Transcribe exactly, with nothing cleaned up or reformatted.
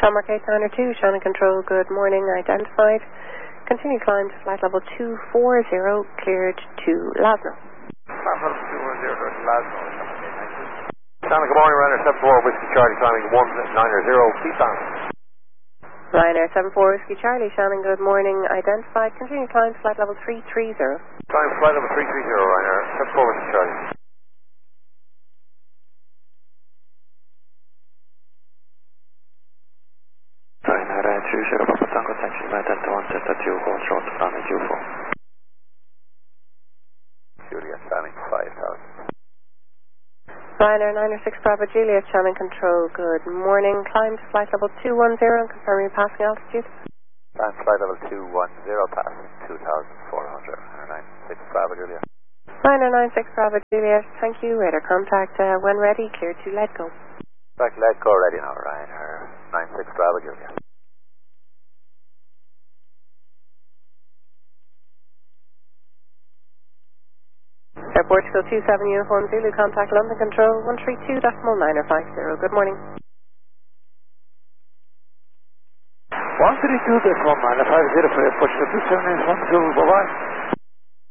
Shamrock eight nine two, Shannon Control, good morning, identified. Continue climb to flight level two four zero, cleared to Lasno. Flight level two four zero, cleared to Lasno, Shamrock eight nine two. Shannon, good morning, Ryanair seven four, Whiskey Charlie, climbing one nine zero, keep on. Ryanair seven four, Whiskey Charlie, Shannon, good morning, identified. Continue climb to flight level three three zero. Climb flight level three three zero, Ryanair seven four, Whiskey Charlie. Ryanair two zero, Papa Tango, Taxi, Delta one, Delta two, hold short, runway two four. Juliet, landing five thousand. Ryanair nine six, Bravo Juliet, Shannon Control, good morning. Climb to flight level two one zero and confirm your passing altitude. Climb flight level two one zero, passing two thousand four hundred. nine six, Bravo Juliet. Ryanair nine six, Bravo Juliet, thank you. Radar contact uh, when ready, clear to let go. Back, let go, ready now, Ryanair nine six, Bravo Juliet. Air Portugal two seven Uniform Zulu, contact London Control one three two decimal nine five zero. Good morning. one three two decimal nine five zero for Air Portugal two seven Uniform Zulu, bye bye.